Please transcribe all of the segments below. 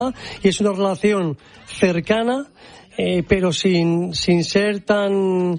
y es una relación cercana, pero sin ser tan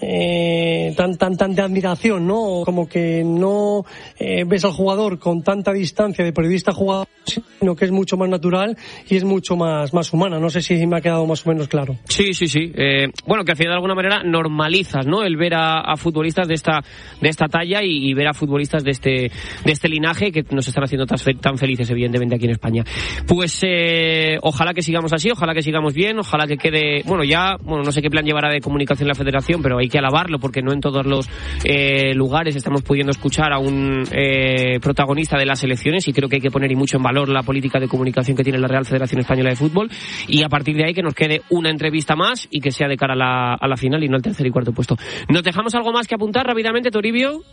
de admiración, ¿no? Como que no ves al jugador con tanta distancia de periodista a jugador, sino que es mucho más natural y es mucho más humana. No sé si me ha quedado más o menos claro. Sí. Bueno, que al final de alguna manera normalizas, ¿no? El ver a futbolistas de esta talla y ver a futbolistas de este linaje que nos están haciendo tan felices, evidentemente, aquí en España. Pues ojalá que sigamos así, ojalá que sigamos bien, ojalá que quede, no sé qué plan llevará de comunicación la Federación, pero hay que alabarlo porque no en todos los lugares estamos pudiendo escuchar a un protagonista de las elecciones, y creo que hay que poner y mucho en valor la política de comunicación que tiene la Real Federación Española de Fútbol, y a partir de ahí que nos quede una entrevista más y que sea de cara a la final y no al tercer y cuarto puesto. ¿Nos dejamos algo más que apuntar rápidamente, Toribio?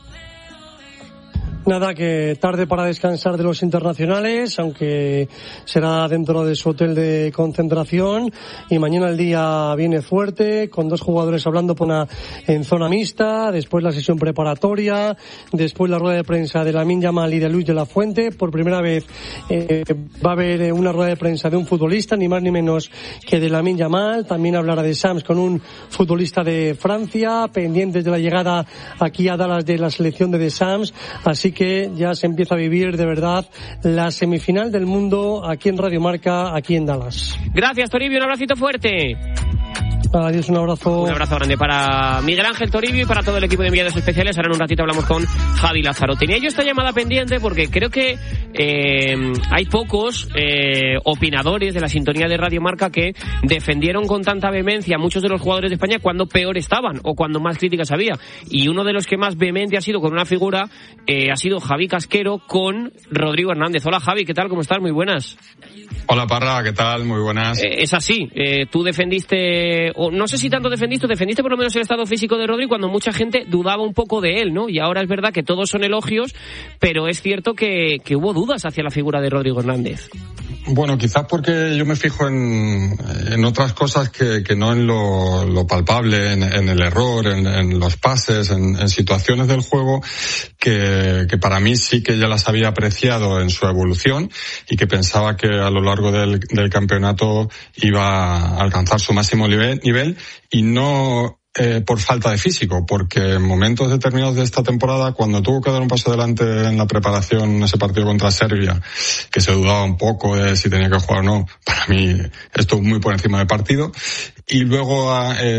Nada, que tarde para descansar de los internacionales, aunque será dentro de su hotel de concentración, y mañana el día viene fuerte, con 2 jugadores hablando en zona mixta, después la sesión preparatoria, después la rueda de prensa de Lamine Yamal y de Luis de la Fuente. Por primera vez va a haber una rueda de prensa de un futbolista, ni más ni menos que de Lamine Yamal. También hablará de Sams con un futbolista de Francia, pendientes de la llegada aquí a Dallas de la selección de Sams, así que ya se empieza a vivir de verdad la semifinal del mundo aquí en Radio Marca, aquí en Dallas. Gracias, Toribio, un abracito fuerte. Adiós, un abrazo. Un abrazo grande para Miguel Ángel Toribio y para todo el equipo de enviados especiales. Ahora en un ratito hablamos con Javi Lázaro. Tenía yo esta llamada pendiente porque creo que hay pocos opinadores de la sintonía de Radio Marca que defendieron con tanta vehemencia a muchos de los jugadores de España cuando peor estaban o cuando más críticas había. Y uno de los que más vehemente ha sido con una figura ha sido Javi Casquero con Rodrigo Hernández. Hola, Javi, ¿qué tal? ¿Cómo estás? Muy buenas. Hola, Parra, ¿qué tal? Muy buenas. Es así, tú defendiste, o no sé si tanto defendiste por lo menos el estado físico de Rodri cuando mucha gente dudaba un poco de él, ¿no? Y ahora es verdad que todos son elogios, pero es cierto que hubo dudas hacia la figura de Rodrigo Hernández. Bueno, quizás porque yo me fijo en otras cosas que no en lo palpable, en el error, en los pases, en situaciones del juego que para mí sí que ya las había apreciado en su evolución y que pensaba que a lo largo del campeonato iba a alcanzar su máximo nivel y no por falta de físico, porque en momentos determinados de esta temporada, cuando tuvo que dar un paso adelante en la preparación en ese partido contra Serbia, que se dudaba un poco de si tenía que jugar o no, para mí estuvo muy por encima del partido. Y luego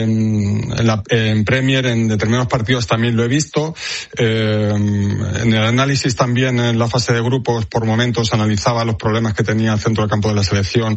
en Premier, en determinados partidos también lo he visto. En el análisis también, en la fase de grupos, por momentos analizaba los problemas que tenía el centro del campo de la selección,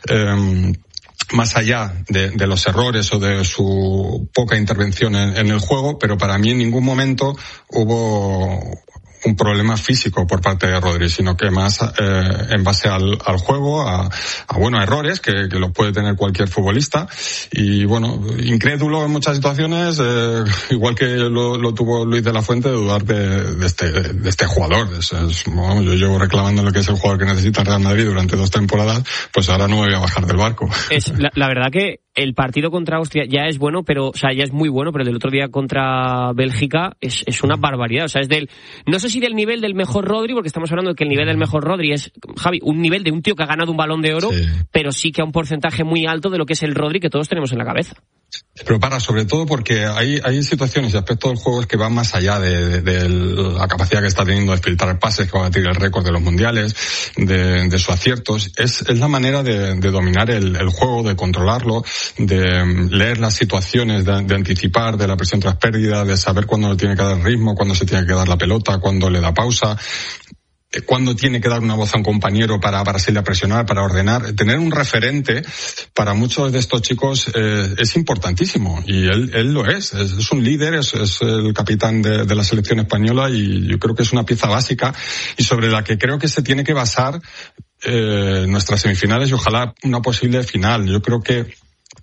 más allá de los errores o de su poca intervención en el juego, pero para mí en ningún momento hubo un problema físico por parte de Rodri, sino que más en base al juego, a errores que lo puede tener cualquier futbolista, y bueno, incrédulo en muchas situaciones, igual que lo tuvo Luis de la Fuente, de dudar de este jugador. Yo llevo reclamando lo que es el jugador que necesita el Real Madrid durante 2 temporadas, pues ahora no me voy a bajar del barco. Es la verdad que el partido contra Austria ya es bueno, ya es muy bueno, pero el del otro día contra Bélgica es una barbaridad. O sea, es no sé si del nivel del mejor Rodri, porque estamos hablando de que el nivel del mejor Rodri es, Javi, un nivel de un tío que ha ganado un Balón de Oro, sí, pero sí que a un porcentaje muy alto de lo que es el Rodri que todos tenemos en la cabeza. Pero sobre todo porque hay situaciones y aspectos del juego que van más allá de la capacidad que está teniendo de filtrar pases, que va a batir el récord de los mundiales, de sus aciertos. Es la manera de dominar el juego, de controlarlo, de leer las situaciones, de anticipar, de la presión tras pérdida, de saber cuándo le tiene que dar ritmo, cuándo se tiene que dar la pelota, cuándo le da pausa, cuándo tiene que dar una voz a un compañero para salir a presionar, para ordenar. Tener un referente para muchos de estos chicos es importantísimo, y él lo es un líder, es el capitán de la selección española, y yo creo que es una pieza básica y sobre la que creo que se tiene que basar nuestras semifinales y ojalá una posible final. Yo creo que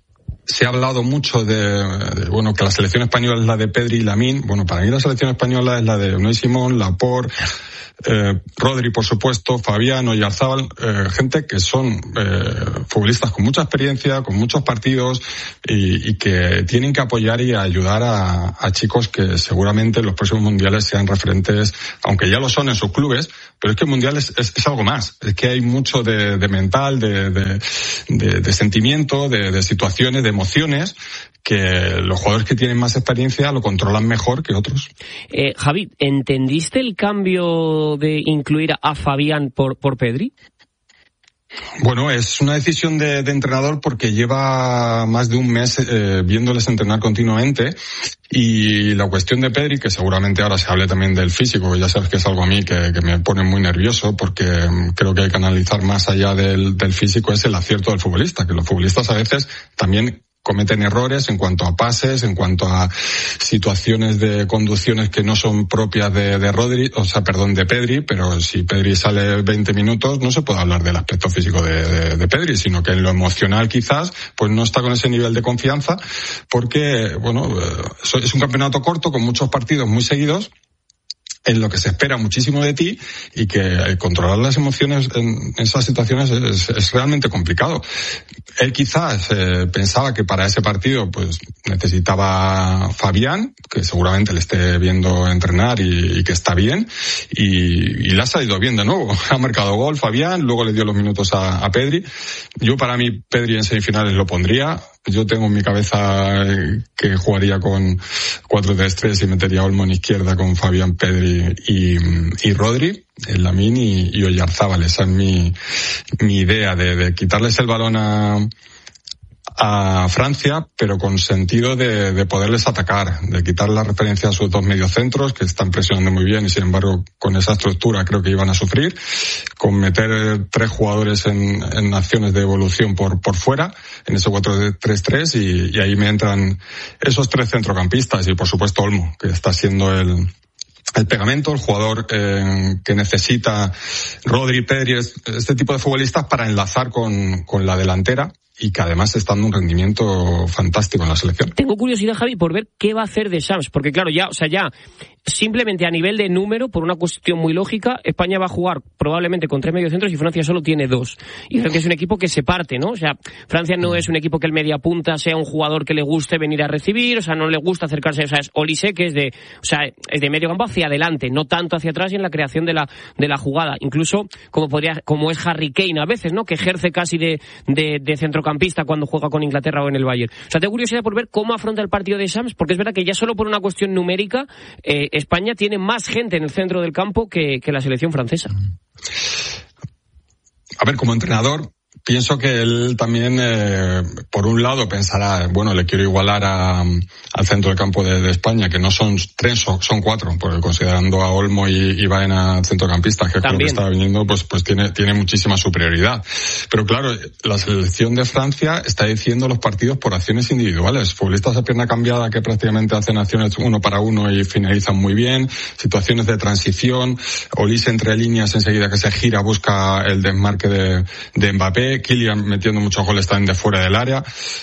Se ha hablado mucho de que la selección española es la de Pedri y Lamine. Bueno, para mí la selección española es la de Unai Simón, Laporte, Rodri, por supuesto, Fabián, Oyarzábal, gente que son futbolistas con mucha experiencia, con muchos partidos y que tienen que apoyar y ayudar a chicos que seguramente en los próximos mundiales sean referentes, aunque ya lo son en sus clubes, pero es que el mundial es algo más. Es que hay mucho de mental, de sentimiento, de situaciones, de emociones, que los jugadores que tienen más experiencia lo controlan mejor que otros. Javi, ¿entendiste el cambio de incluir a Fabián por Pedri? Bueno, es una decisión de entrenador porque lleva más de un mes viéndoles entrenar continuamente, y la cuestión de Pedri, que seguramente ahora se hable también del físico, que ya sabes que es algo a mí que me pone muy nervioso, porque creo que hay que analizar más allá del físico, es el acierto del futbolista, que los futbolistas a veces también cometen errores en cuanto a pases, en cuanto a situaciones de conducciones que no son propias de Pedri, pero si Pedri sale 20 minutos no se puede hablar del aspecto físico de Pedri, sino que en lo emocional quizás pues no está con ese nivel de confianza, porque es un campeonato corto con muchos partidos muy seguidos, en lo que se espera muchísimo de ti, y que controlar las emociones en esas situaciones es realmente complicado. Él quizás pensaba que para ese partido pues necesitaba Fabián, que seguramente le esté viendo entrenar y que está bien, y le ha salido bien de nuevo. Ha marcado gol Fabián, luego le dio los minutos a Pedri. Para mí Pedri en semifinales lo pondría. Yo tengo en mi cabeza que jugaría con 4-3-3 y metería a Olmo en izquierda con Fabián, Pedri y Rodri, Lamine y Oyarzábal. Esa es mi idea de quitarles el balón a Francia, pero con sentido de poderles atacar, de quitar la referencia a sus dos mediocentros, que están presionando muy bien y sin embargo con esa estructura creo que iban a sufrir, con meter 3 jugadores en acciones de evolución por fuera, en ese 4-3-3, y ahí me entran esos 3 centrocampistas y por supuesto Olmo, que está siendo el pegamento, el jugador que necesita Rodri, Pedri, este tipo de futbolistas para enlazar con la delantera, y que además está dando un rendimiento fantástico en la selección. Tengo curiosidad, Javi, por ver qué va a hacer Deschamps, porque claro, ya simplemente a nivel de número, por una cuestión muy lógica, España va a jugar probablemente con 3 mediocentros y Francia solo tiene 2. Y creo que es un equipo que se parte, ¿no? O sea, Francia no es un equipo que el mediapunta sea un jugador que le guste venir a recibir, no le gusta acercarse, es Olise, que es de medio campo hacia adelante, no tanto hacia atrás y en la creación de la jugada. Incluso como es Harry Kane a veces, ¿no? Que ejerce casi de centrocampista cuando juega con Inglaterra o en el Bayern. Tengo curiosidad por ver cómo afronta el partido de Deschamps, porque es verdad que ya solo por una cuestión numérica, España tiene más gente en el centro del campo que la selección francesa. A ver, como entrenador, pienso que él también, por un lado, pensará, le quiero igualar al centro del campo de España, que no son 3, son 4, porque considerando a Olmo y Baena centrocampistas, que es lo que estaba viniendo, pues tiene muchísima superioridad. Pero claro, la selección de Francia está diciendo los partidos por acciones individuales. Futbolistas a pierna cambiada que prácticamente hacen acciones 1 para 1 y finalizan muy bien, situaciones de transición, Olise entre líneas enseguida que se gira, busca el desmarque de Mbappé, Kylian metiendo muchos goles también de fuera del área.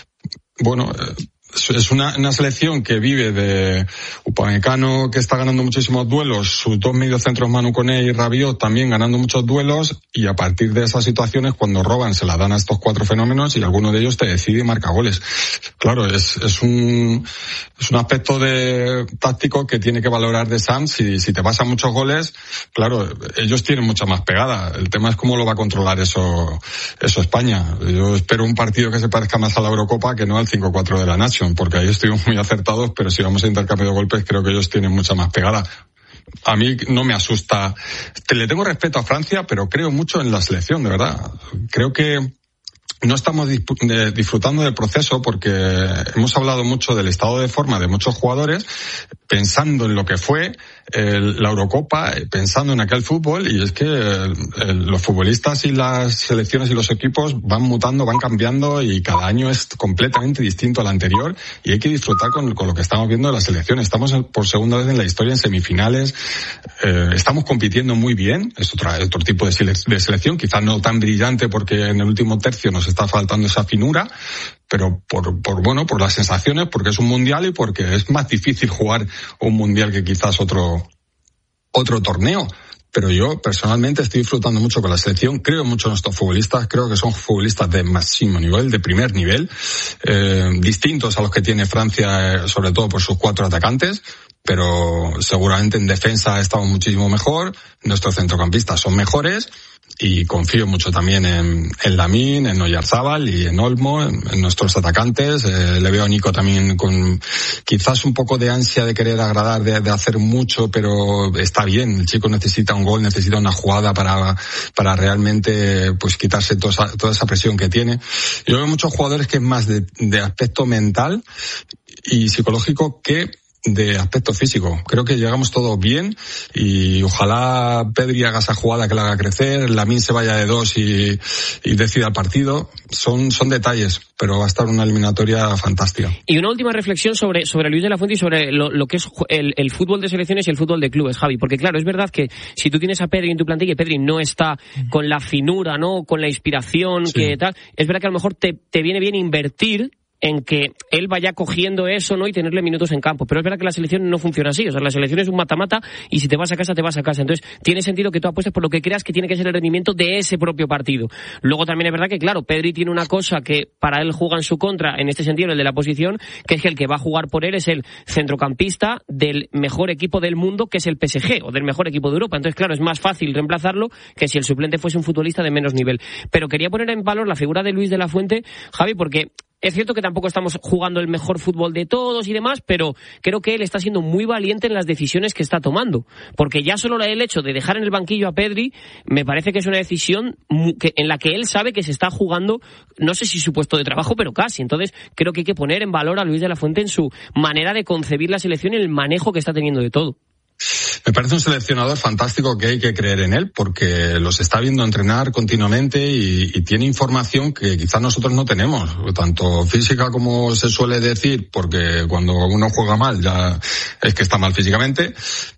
Es una selección que vive de Upamecano, que está ganando muchísimos duelos, sus 2 mediocentros Manu Koné y Rabiot también ganando muchos duelos, y a partir de esas situaciones cuando roban se la dan a estos 4 fenómenos y alguno de ellos te decide y marca goles. Claro, es un aspecto táctico que tiene que valorar Deschamps. Si te pasan muchos goles, claro, ellos tienen mucha más pegada. El tema es cómo lo va a controlar eso España. Yo espero un partido que se parezca más a la Eurocopa que no al 5-4 de la Nación, porque ahí estuvimos muy acertados, pero si vamos a intercambio de golpes creo que ellos tienen mucha más pegada. A mí no me asusta. Le tengo respeto a Francia, pero creo mucho en la selección, de verdad. Creo que no estamos disfrutando del proceso porque hemos hablado mucho del estado de forma de muchos jugadores, pensando en lo que fue la Eurocopa, pensando en aquel fútbol, y es que los futbolistas y las selecciones y los equipos van mutando, van cambiando, y cada año es completamente distinto al anterior, y hay que disfrutar con lo que estamos viendo de la selección. Estamos por segunda vez en la historia en semifinales, estamos compitiendo muy bien, es otro tipo de selección, quizás no tan brillante porque en el último tercio nos está faltando esa finura, pero por las sensaciones, porque es un mundial y porque es más difícil jugar un mundial que quizás otro torneo. Pero yo personalmente estoy disfrutando mucho con la selección, creo mucho en estos futbolistas, creo que son futbolistas de máximo nivel, de primer nivel, distintos a los que tiene Francia, sobre todo por sus 4 atacantes, pero seguramente en defensa estamos muchísimo mejor, nuestros centrocampistas son mejores, y confío mucho también en Lamine, en Oyarzabal y en Olmo, en nuestros atacantes. Le veo a Nico también con quizás un poco de ansia de querer agradar, de hacer mucho, pero está bien. El chico necesita un gol, necesita una jugada para realmente pues quitarse toda esa presión que tiene. Yo veo muchos jugadores que es más de aspecto mental y psicológico que de aspecto físico. Creo que llegamos todos bien y ojalá Pedri haga esa jugada que la haga crecer, Lamine se vaya de 2 y decida el partido. Son detalles, pero va a estar una eliminatoria fantástica. Y una última reflexión sobre Luis de la Fuente y sobre lo que es el fútbol de selecciones y el fútbol de clubes, Javi, porque claro, es verdad que si tú tienes a Pedri en tu plantilla y Pedri no está con la finura, ¿no?, con la inspiración, sí, que tal, es verdad que a lo mejor te viene bien invertir en que él vaya cogiendo eso, ¿no?, y tenerle minutos en campo. Pero es verdad que la selección no funciona así. O sea, la selección es un mata-mata y si te vas a casa, te vas a casa. Entonces, tiene sentido que tú apuestes por lo que creas que tiene que ser el rendimiento de ese propio partido. Luego también es verdad que, claro, Pedri tiene una cosa que para él juega en su contra, en este sentido, el de la posición, que es que el que va a jugar por él es el centrocampista del mejor equipo del mundo, que es el PSG, o del mejor equipo de Europa. Entonces, claro, es más fácil reemplazarlo que si el suplente fuese un futbolista de menos nivel. Pero quería poner en valor la figura de Luis de la Fuente, Javi, porque es cierto que tampoco estamos jugando el mejor fútbol de todos y demás, pero creo que él está siendo muy valiente en las decisiones que está tomando. Porque ya solo el hecho de dejar en el banquillo a Pedri, me parece que es una decisión en la que él sabe que se está jugando, no sé si su puesto de trabajo, pero casi. Entonces, creo que hay que poner en valor a Luis de la Fuente en su manera de concebir la selección y el manejo que está teniendo de todo. Me parece un seleccionador fantástico que hay que creer en él porque los está viendo entrenar continuamente y tiene información que quizás nosotros no tenemos, tanto física como se suele decir, porque cuando uno juega mal ya es que está mal físicamente,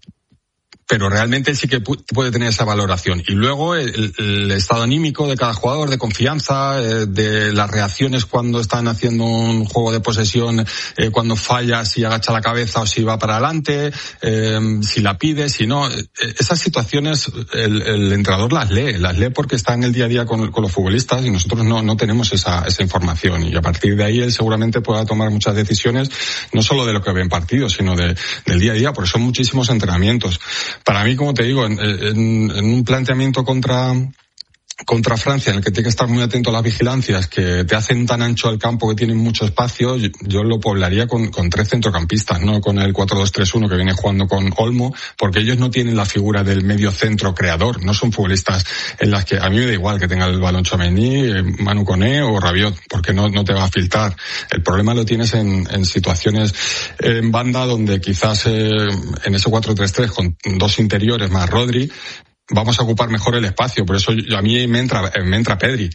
pero realmente él sí que puede tener esa valoración. Y luego el estado anímico de cada jugador, de confianza, de las reacciones cuando están haciendo un juego de posesión, cuando falla, si agacha la cabeza o si va para adelante, si la pide, si no. Esas situaciones el entrenador las lee porque está en el día a día con los futbolistas y nosotros no tenemos esa información. Y a partir de ahí él seguramente pueda tomar muchas decisiones, no solo de lo que ve en partidos, sino del día a día, porque son muchísimos entrenamientos. Para mí, como te digo, en un planteamiento contra Francia, en el que tiene que estar muy atento a las vigilancias, que te hacen tan ancho el campo que tienen mucho espacio, yo lo poblaría con 3 centrocampistas, no con el 4-2-3-1 que viene jugando con Olmo, porque ellos no tienen la figura del medio centro creador, no son futbolistas en las que a mí me da igual que tenga el balón Tchouaméni, Manu Koné o Rabiot, porque no te va a filtrar. El problema lo tienes en situaciones en banda donde quizás en ese 4-3-3 con 2 interiores más Rodri, vamos a ocupar mejor el espacio. Por eso a mí me entra Pedri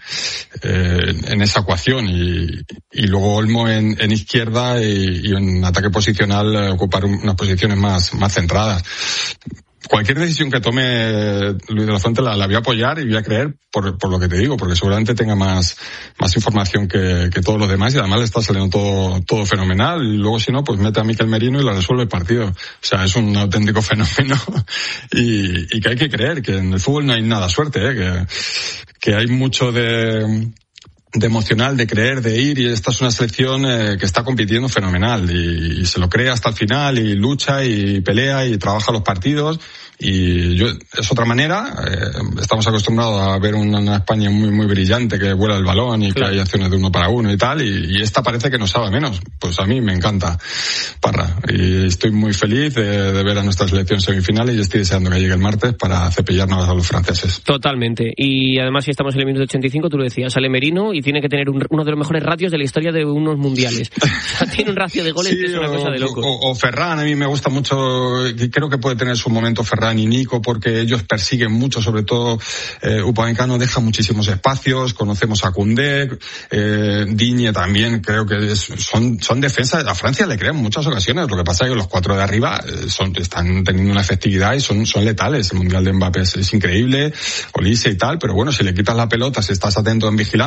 en esa ecuación y luego Olmo en izquierda y en ataque posicional ocupar unas posiciones más centradas. Cualquier decisión que tome Luis de la Fuente la voy a apoyar y voy a creer por lo que te digo, porque seguramente tenga más información que todos los demás y además le está saliendo todo fenomenal. Y luego si no, pues mete a Mikel Merino y lo resuelve el partido. O sea, es un auténtico fenómeno y que hay que creer que en el fútbol no hay nada suerte, que hay mucho de emocional, de creer, de ir, y esta es una selección que está compitiendo fenomenal y se lo cree hasta el final y lucha y pelea y trabaja los partidos y es otra manera. Estamos acostumbrados a ver una España muy muy brillante que vuela el balón y claro, que hay acciones de 1 para 1 y tal, y esta parece que nos sabe menos. Pues a mí me encanta, Parra, y estoy muy feliz de ver a nuestra selección semifinales y estoy deseando que llegue el martes para cepillarnos a los franceses. Totalmente, y además si estamos en el minuto 85, tú lo decías, sale Merino y tiene que tener uno de los mejores ratios de la historia de unos mundiales. O sea, tiene un ratio de goles, sí, que es una cosa de loco. O Ferran, a mí me gusta mucho, creo que puede tener su momento Ferran y Nico, porque ellos persiguen mucho, sobre todo Upamecano deja muchísimos espacios, conocemos a Koundé, Digne también, creo que son defensas. A Francia le crean muchas ocasiones, lo que pasa es que los 4 de arriba están teniendo una efectividad y son letales. El Mundial de Mbappé es increíble, Olise y tal, pero bueno, si le quitas la pelota, si estás atento en vigilancia, si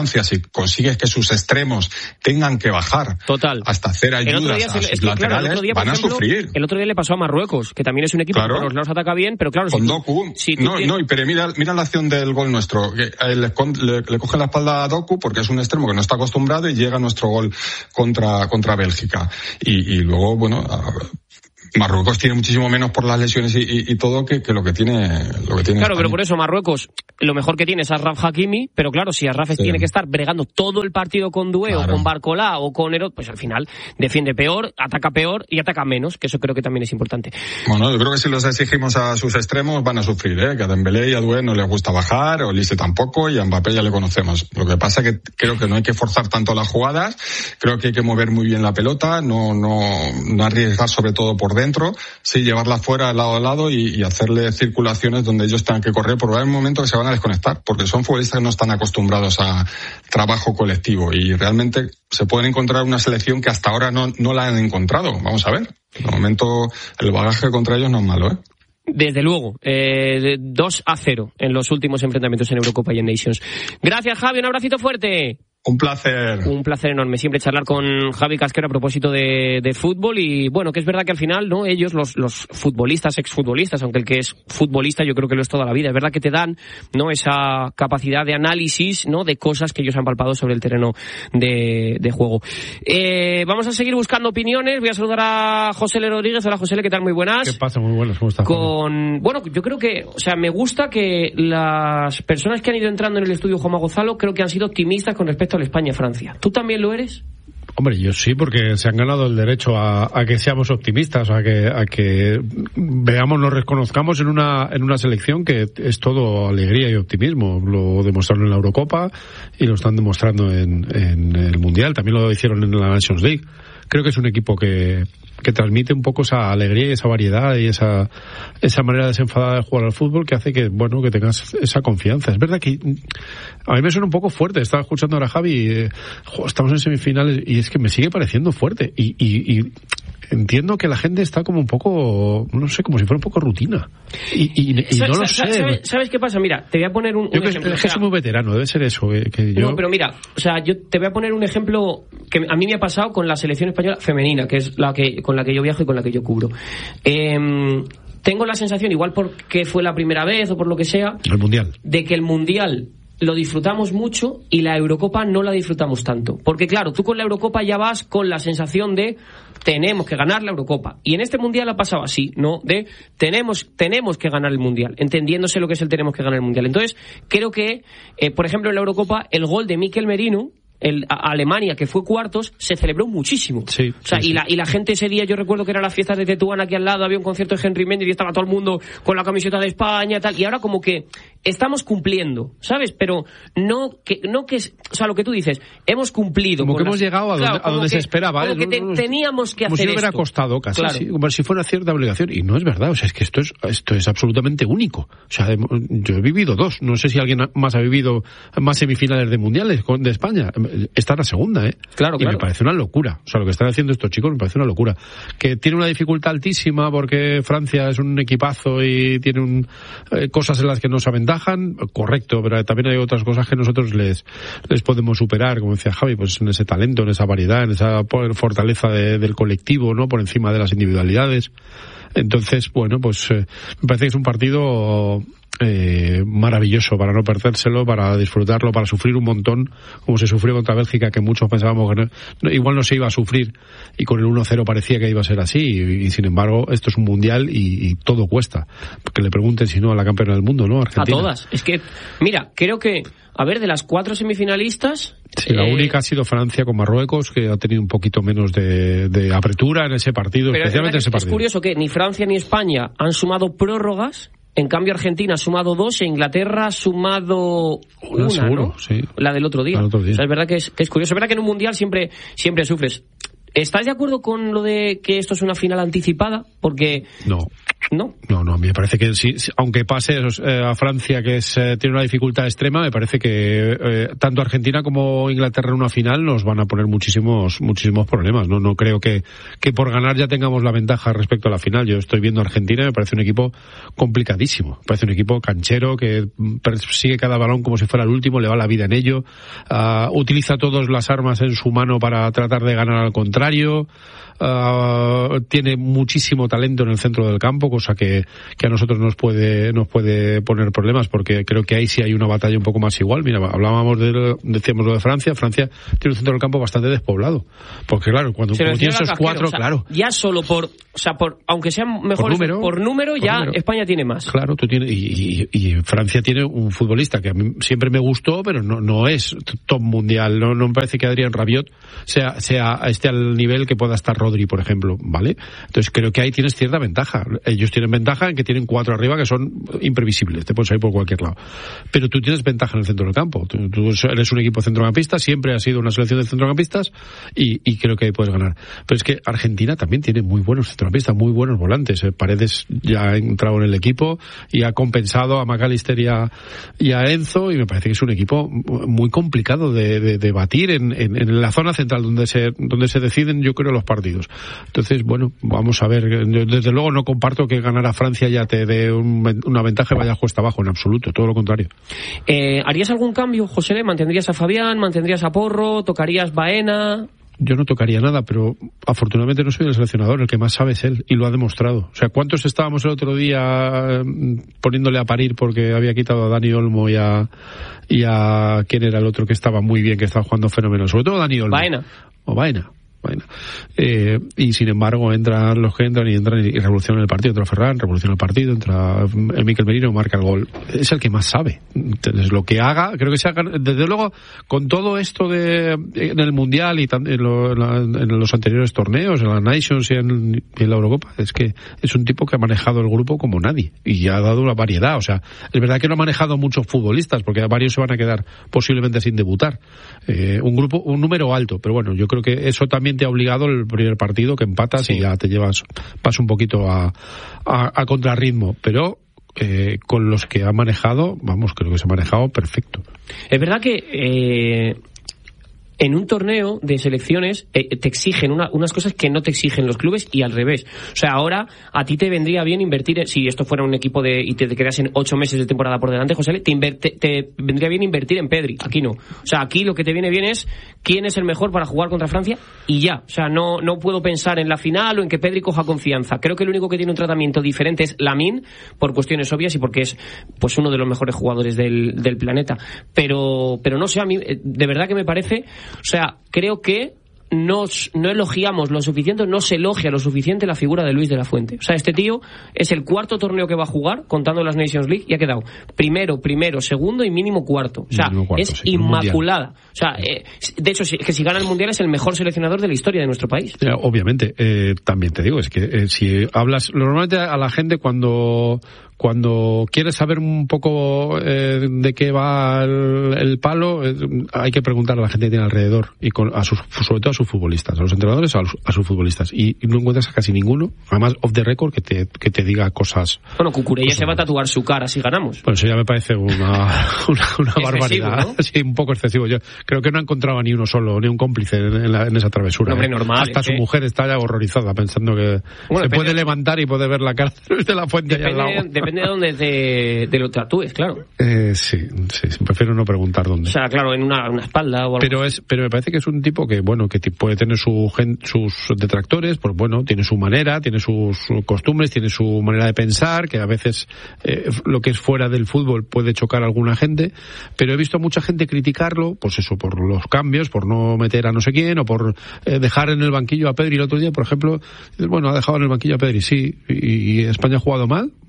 consigues que sus extremos tengan que bajar hasta hacer ayudas a sus laterales, van a sufrir. El otro día le pasó a Marruecos, que también es un equipo que por los lados ataca bien, pero claro... Con Doku. Pero mira la acción del gol nuestro. Que le coge la espalda a Doku porque es un extremo que no está acostumbrado y llega nuestro gol contra Bélgica. Y luego, bueno... Marruecos tiene muchísimo menos por las lesiones y todo que lo que tiene Claro, España. Pero por eso Marruecos lo mejor que tiene es Achraf Hakimi, pero claro, si Achraf tiene que estar bregando todo el partido con Doué o con Barcola o con Herod, pues al final defiende peor, ataca peor y ataca menos, que eso creo que también es importante. Bueno, yo creo que si los exigimos a sus extremos van a sufrir, que a Dembélé y a Doué no les gusta bajar, a Olise tampoco, y a Mbappé ya le conocemos. Lo que pasa es que creo que no hay que forzar tanto las jugadas, creo que hay que mover muy bien la pelota, no arriesgar sobre todo por dentro, sí llevarla fuera lado a lado y hacerle circulaciones donde ellos tengan que correr, porque va a haber un momento que se van a desconectar, porque son futbolistas que no están acostumbrados a trabajo colectivo y realmente se pueden encontrar una selección que hasta ahora no la han encontrado. Vamos a ver. De momento el bagaje contra ellos no es malo, Desde luego, 2-0 en los últimos enfrentamientos en Eurocopa y en Nations. Gracias, Javi, un abracito fuerte. Un placer. Un placer enorme siempre charlar con Javi Casquero a propósito de fútbol y bueno, que es verdad que al final, ¿no? Ellos, los futbolistas, exfutbolistas, aunque el que es futbolista yo creo que lo es toda la vida, es verdad que te dan, ¿no? Esa capacidad de análisis, ¿no? De cosas que ellos han palpado sobre el terreno de juego. Vamos a seguir buscando opiniones, voy a saludar a José L. Rodríguez. Hola José L., ¿qué tal? Muy buenas. ¿Qué pasa? Muy buenas, ¿cómo estás? Bueno, yo creo que, o sea, me gusta que las personas que han ido entrando en el estudio Juanma Gonzalo creo que han sido optimistas con respecto a la España-Francia. ¿Tú también lo eres? Hombre, yo sí, porque se han ganado el derecho a que seamos optimistas, a que veamos, nos reconozcamos en una selección que es todo alegría y optimismo. Lo demostraron en la Eurocopa y lo están demostrando en el Mundial. También lo hicieron en la Nations League. Creo que es un equipo que transmite un poco esa alegría y esa variedad y esa manera desenfadada de jugar al fútbol que hace que tengas esa confianza. Es verdad que a mí me suena un poco fuerte. Estaba escuchando ahora a Javi, estamos en semifinales y es que me sigue pareciendo fuerte y entiendo que la gente está como un poco, no sé, como si fuera un poco rutina. Y no lo sé. ¿Sabes qué pasa? Mira, te voy a poner un ejemplo. Es que soy muy veterano, debe ser eso. Que yo... No, pero mira, o sea, yo te voy a poner un ejemplo que a mí me ha pasado con la selección española femenina, que es con la que yo viajo y con la que yo cubro. Tengo la sensación, igual porque fue la primera vez o por lo que sea, el Mundial, de que el Mundial lo disfrutamos mucho y la Eurocopa no la disfrutamos tanto. Porque claro, tú con la Eurocopa ya vas con la sensación de tenemos que ganar la Eurocopa. Y en este Mundial ha pasado así, ¿no? De tenemos que ganar el Mundial, entendiéndose lo que es el tenemos que ganar el Mundial. Entonces, creo que, por ejemplo, en la Eurocopa, el gol de Mikel Merino, a Alemania, que fue cuartos, se celebró muchísimo. Sí, o sea, sí. Y la gente ese día, yo recuerdo que eran las fiestas de Tetuán aquí al lado, había un concierto de Henry Méndez y estaba todo el mundo con la camiseta de España, tal, y ahora como que estamos cumpliendo, ¿sabes? Pero no que o sea, lo que tú dices, hemos cumplido. Como que hemos llegado a donde se esperaba. Como que teníamos que hacer esto. Como si no hubiera costado casi, claro. Sí, como si fuera una cierta obligación. Y no es verdad, o sea, es que esto es absolutamente único. O sea, yo he vivido dos, no sé si alguien más ha vivido más semifinales de mundiales de España. Esta es la segunda. Claro, y me parece una locura. O sea, lo que están haciendo estos chicos me parece una locura. Que tiene una dificultad altísima porque Francia es un equipazo y tiene cosas en las que nos aventajan, correcto, pero también hay otras cosas que nosotros les podemos superar, como decía Javi, pues en ese talento, en esa variedad, en esa fortaleza del colectivo, ¿no? Por encima de las individualidades. Entonces, bueno, pues me parece que es un partido maravilloso para no perdérselo, para disfrutarlo, para sufrir un montón, como se sufrió contra Bélgica, que muchos pensábamos que igual no se iba a sufrir, y con el 1-0 parecía que iba a ser así, y sin embargo esto es un mundial y todo cuesta. Que le pregunten si no a la campeona del mundo, ¿no? Argentina. A todas. Es que, mira, creo que, a ver, de las 4 semifinalistas... Sí, la única ha sido Francia con Marruecos, que ha tenido un poquito menos de apertura en ese partido, pero especialmente en ese partido. Es curioso que ni Francia ni España han sumado prórrogas. En cambio, Argentina ha sumado 2 e Inglaterra ha sumado una, seguro, ¿no? Sí. La del otro día. O sea, es verdad que es curioso. Es verdad que en un mundial siempre sufres. ¿Estás de acuerdo con lo de que esto es una final anticipada? Porque... No. ¿no? No, me parece que sí, aunque pase a Francia, que tiene una dificultad extrema, me parece que tanto Argentina como Inglaterra en una final nos van a poner muchísimos problemas. No creo que por ganar ya tengamos la ventaja respecto a la final. Yo estoy viendo a Argentina y me parece un equipo complicadísimo. Me parece un equipo canchero que persigue cada balón como si fuera el último, le va la vida en ello, utiliza todas las armas en su mano para tratar de ganar al contrario. Tiene muchísimo talento en el centro del campo, cosa que a nosotros nos puede poner problemas, porque creo que ahí sí hay una batalla un poco más igual. Mira, decíamos lo de Francia tiene un centro del campo bastante despoblado, porque claro, cuando tienes esos cuatro, claro, ya solo por aunque sean mejores por número, España tiene más. Claro, tú tienes y Francia tiene un futbolista que a mí siempre me gustó, pero no es top mundial. No me parece que Adrien Rabiot esté al nivel que pueda estar Rodri, por ejemplo, ¿vale? Entonces creo que ahí tienes cierta ventaja. Ellos tienen ventaja en que tienen 4 arriba que son imprevisibles, te puedes salir por cualquier lado. Pero tú tienes ventaja en el centro del campo. Tú eres un equipo centrocampista, siempre has sido una selección de centrocampistas y creo que ahí puedes ganar. Pero es que Argentina también tiene muy buenos centrocampistas, muy buenos volantes. Paredes ya ha entrado en el equipo y ha compensado a McAllister y a Enzo, y me parece que es un equipo muy complicado de batir en la zona central donde se deciden, yo creo, los partidos. Entonces, bueno, vamos a ver. Desde luego no comparto que ganar a Francia ya te dé una ventaja y vaya cuesta abajo, en absoluto, todo lo contrario. ¿Harías algún cambio, José? ¿Mantendrías a Fabián? ¿Mantendrías a Porro? ¿Tocarías Baena? Yo no tocaría nada, pero afortunadamente no soy el seleccionador, el que más sabe es él, y lo ha demostrado. O sea, ¿cuántos estábamos el otro día poniéndole a parir porque había quitado a Dani Olmo y a quién era el otro que estaba muy bien, que estaba jugando fenomenal? Sobre todo Dani Olmo. Baena. Y sin embargo entran los que entran y revolucionan el partido. Entra Ferran, revoluciona el partido, entra Mikel Merino, marca el gol. Es el que más sabe. Entonces, lo que haga, creo que se haga, desde luego, con todo esto en el Mundial y en los anteriores torneos, en la Nations y en la Eurocopa, es que es un tipo que ha manejado el grupo como nadie y ha dado una variedad. O sea, es verdad que no ha manejado muchos futbolistas, porque varios se van a quedar posiblemente sin debutar. Un número alto, pero bueno, yo creo que eso también te ha obligado el primer partido, que empatas y ya te vas un poquito a contrarritmo, pero con los que ha manejado, creo que se ha manejado perfecto. Es verdad que en un torneo de selecciones te exigen unas cosas que no te exigen los clubes, y al revés. O sea, ahora a ti te vendría bien invertir, si esto fuera un equipo y te quedas en 8 meses de temporada por delante, José, te vendría bien invertir en Pedri. Aquí no. O sea, aquí lo que te viene bien es quién es el mejor para jugar contra Francia y ya. O sea, no puedo pensar en la final o en que Pedri coja confianza. Creo que el único que tiene un tratamiento diferente es Lamine, por cuestiones obvias y porque es pues uno de los mejores jugadores del planeta. Pero no sé, a mí de verdad que me parece... O sea, creo que no elogiamos lo suficiente, no se elogia lo suficiente la figura de Luis de la Fuente. O sea, este tío es el 4º torneo que va a jugar, contando las Nations League, y ha quedado primero, segundo y mínimo cuarto. O sea, es inmaculada. Mundial. O sea, de hecho, que si gana el Mundial es el mejor seleccionador de la historia de nuestro país. Obviamente, también te digo, es que si hablas... Normalmente a la gente cuando quieres saber un poco de qué va el palo, hay que preguntar a la gente que tiene alrededor, y sobre todo a sus futbolistas, a los entrenadores, a sus futbolistas, y no encuentras a casi ninguno, además off the record, que te diga cosas. Bueno, Cucurella se va a tatuar su cara si ganamos. Bueno, eso ya me parece una barbaridad, ¿no? Sí, un poco excesivo. Yo creo que no ha encontrado ni uno solo, ni un cómplice en esa travesura. No, hombre, normal. Hasta su mujer está ya horrorizada pensando que puede levantar y puede ver la cara de la Fuente allá al lado. Depende de dónde te lo tatúes, claro. Sí, prefiero no preguntar dónde. O sea, claro, en una espalda o algo. Pero me parece que es un tipo que puede tener sus detractores, pues bueno, tiene su manera, tiene sus costumbres, tiene su manera de pensar, que a veces lo que es fuera del fútbol puede chocar a alguna gente, pero he visto a mucha gente criticarlo, pues eso, por los cambios, por no meter a no sé quién, o por dejar en el banquillo a Pedri el otro día, por ejemplo. Bueno, ha dejado en el banquillo a Pedri, sí, y España ha jugado mal.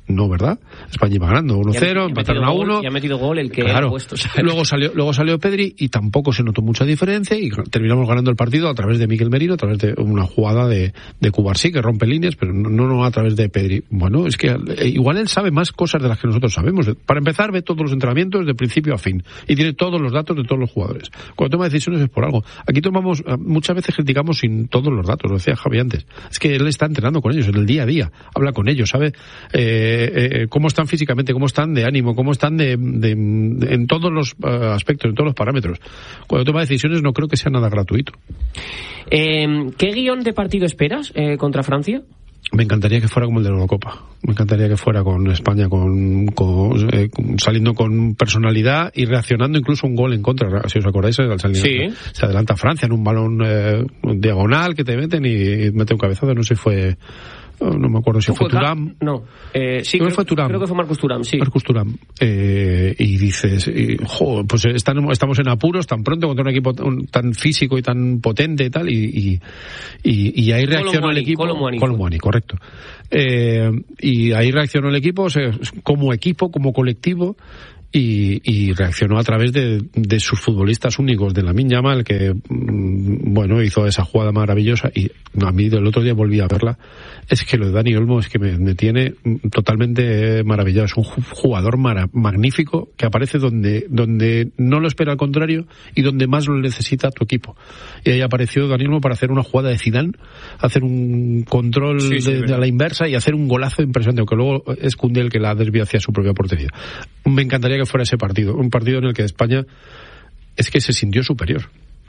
No, ¿verdad? España iba ganando 1-0, empataron a 1. Y ha metido gol el que claro. ha puesto. Luego salió Pedri y tampoco se notó mucha diferencia y terminamos ganando el partido a través de Mikel Merino, a través de una jugada de Cubarsí que rompe líneas, pero no a través de Pedri. Bueno, es que igual él sabe más cosas de las que nosotros sabemos. Para empezar, ve todos los entrenamientos de principio a fin y tiene todos los datos de todos los jugadores. Cuando toma decisiones es por algo. Aquí muchas veces criticamos sin todos los datos, lo decía Javi antes. Es que él está entrenando con ellos en el día a día, habla con ellos, sabe cómo están físicamente, cómo están de ánimo, cómo están en todos los aspectos, en todos los parámetros. Cuando toma decisiones no creo que sea nada gratuito. ¿Qué guión de partido esperas contra Francia? Me encantaría que fuera como el de la Eurocopa. Me encantaría que fuera con España saliendo con personalidad y reaccionando incluso un gol en contra. Si os acordáis, se adelanta Francia en un balón diagonal que te meten y mete un cabezazo. No sé si fue... No me acuerdo si fue Thuram. No, sí, creo que fue Marcus Thuram, sí. Marcus Thuram. Y dices, pues estamos en apuros tan pronto contra un equipo tan físico y tan potente y tal, y ahí reaccionó el equipo. Colomboani, correcto. Y ahí reaccionó el equipo, como equipo, como colectivo, y reaccionó a través de sus futbolistas únicos, de Lamine Yamal, que hizo esa jugada maravillosa, y a mí del otro día volví a verla. Es que lo de Dani Olmo es que me tiene totalmente maravillado. Es un jugador magnífico que aparece donde no lo espera, al contrario, y donde más lo necesita tu equipo. Y ahí apareció Dani Olmo para hacer una jugada de Zidane, hacer un control de la inversa y hacer un golazo impresionante, aunque luego es Koundé el que la desvía hacia su propia portería. Me encantaría que fuera ese partido, un partido en el que España es que se sintió superior,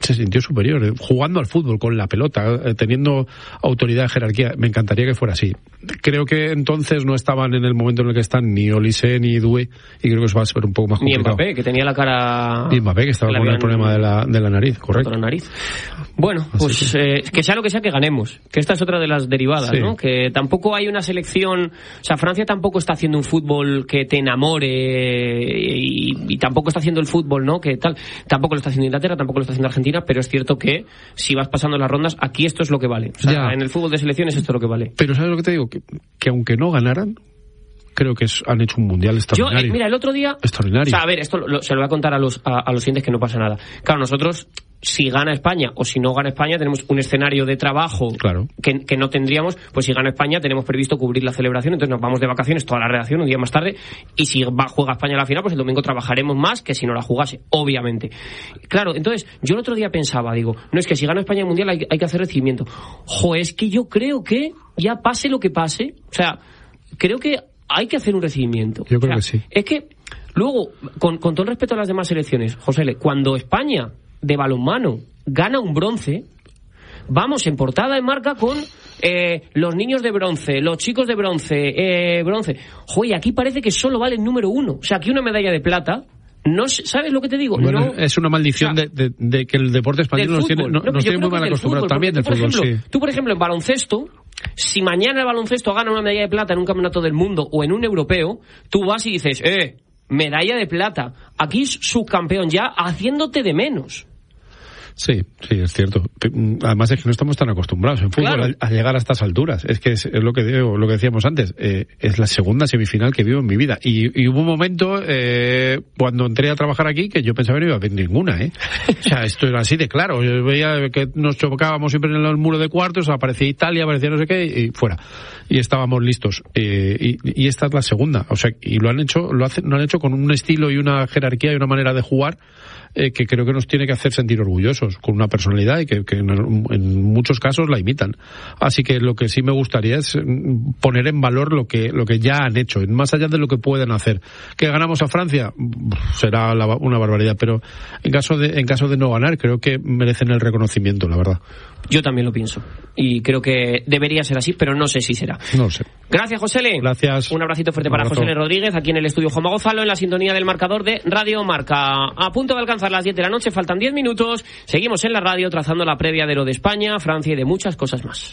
jugando al fútbol con la pelota, teniendo autoridad, jerarquía. Me encantaría que fuera así. Creo que entonces no estaban en el momento en el que están ni Olise ni Doué, y creo que eso va a ser un poco más complicado. Ni Mbappé, que tenía la cara... Y Mbappé, que estaba con el problema de la nariz, correcto. La nariz. Bueno, pues que sea lo que sea, que ganemos. Que esta es otra de las derivadas, ¿no? Que tampoco hay una selección... O sea, Francia tampoco está haciendo un fútbol que te enamore y tampoco está haciendo el fútbol, ¿no? Que tal. Tampoco lo está haciendo Inglaterra, tampoco lo está haciendo Argentina, pero es cierto que si vas pasando las rondas, aquí esto es lo que vale. O sea, en el fútbol de selecciones esto es lo que vale. Pero ¿sabes lo que te digo? Que aunque no ganaran, creo que han hecho un mundial extraordinario. Mira, el otro día... Extraordinario. O sea, a ver, esto se lo voy a contar a los siguientes, que no pasa nada. Claro, nosotros... Si gana España o si no gana España, tenemos un escenario de trabajo que no tendríamos. Pues si gana España, tenemos previsto cubrir la celebración, entonces nos vamos de vacaciones toda la redacción un día más tarde, y si juega España la final, pues el domingo trabajaremos más que si no la jugase, obviamente. Claro, entonces yo el otro día pensaba, digo, no, es que si gana España el mundial hay que hacer recibimiento. Es que yo creo que ya pase lo que pase, o sea, creo que hay que hacer un recibimiento. Yo creo que sí. Es que luego, con todo el respeto a las demás selecciones, José, cuando España de balonmano gana un bronce, vamos en portada en Marca con los niños de bronce, los chicos de bronce. Y aquí parece que solo vale el número 1. O sea, aquí una medalla de plata, no, ¿sabes lo que te digo? Bueno, no, es una maldición, o sea, de que el deporte español nos tiene muy mal acostumbrados. También del fútbol, sí. Tú, por ejemplo, en baloncesto, si mañana el baloncesto gana una medalla de plata en un campeonato del mundo o en un europeo, tú vas y dices, medalla de plata. Aquí es subcampeón ya, haciéndote de menos. Sí, es cierto. Además es que no estamos tan acostumbrados en fútbol a llegar a estas alturas. Es que es lo que decíamos antes. Es la segunda semifinal que vivo en mi vida. Y hubo un momento cuando entré a trabajar aquí que yo pensaba que no iba a haber ninguna, O sea, esto era así de claro. Yo veía que nos chocábamos siempre en el muro de cuartos, aparecía Italia, aparecía no sé qué, y fuera. Y estábamos listos. Y esta es la segunda. O sea, y lo han hecho con un estilo y una jerarquía y una manera de jugar que creo que nos tiene que hacer sentir orgullosos, con una personalidad y que en muchos casos la imitan. Así que lo que sí me gustaría es poner en valor lo que ya han hecho, más allá de lo que pueden hacer. ¿Que ganamos a Francia? Será una barbaridad, pero en caso de no ganar, creo que merecen el reconocimiento, la verdad. Yo también lo pienso. Y creo que debería ser así, pero no sé si será. No lo sé. Gracias, Josele. Gracias. Un abracito fuerte para Josele Rodríguez, aquí en el estudio Juanma Gonzalo, en la sintonía del marcador de Radio Marca. A punto de alcanzar las 10 de la noche, faltan 10 minutos. Seguimos en la radio trazando la previa de lo de España, Francia y de muchas cosas más.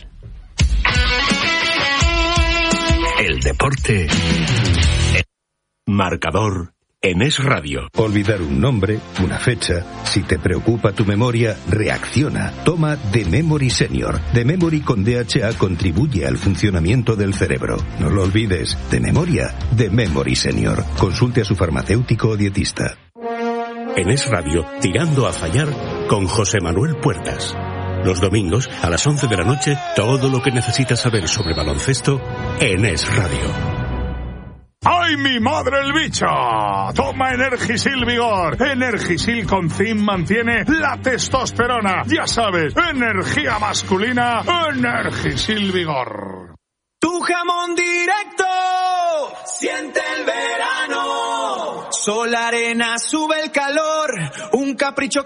El deporte. Marcador en Es Radio. Olvidar un nombre, una fecha. Si te preocupa tu memoria, reacciona. Toma The Memory Senior. The Memory con DHA contribuye al funcionamiento del cerebro. No lo olvides. De memoria, The Memory Senior. Consulte a su farmacéutico o dietista. En Es Radio, Tirando a Fallar, con José Manuel Puertas. Los domingos, a las 11 de la noche, todo lo que necesitas saber sobre baloncesto en Es Radio. ¡Ay, mi madre el bicho! Toma Energisil Vigor. Energisil con zinc mantiene la testosterona. Ya sabes, energía masculina, Energisil Vigor. Tu jamón directo, siente el verano. Sol, arena, sube el calor. Un capricho